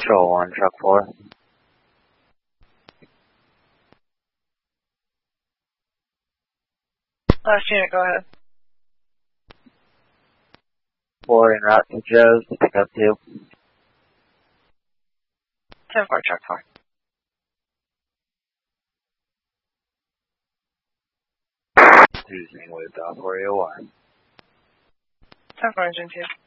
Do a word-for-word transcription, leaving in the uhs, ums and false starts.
Control one, truck four. Last unit, go ahead. Four en route to Joe's to pick up two. ten four, truck four. Cruising with uh, four A O R. ten four, engine two.